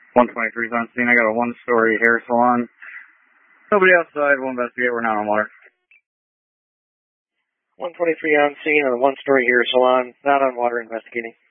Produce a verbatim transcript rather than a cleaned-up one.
one twenty-three is on scene. I got a one-story hair salon. Nobody outside. We'll investigate. We're not on water. one twenty-three on scene on a one-story hair salon. Not on water, investigating.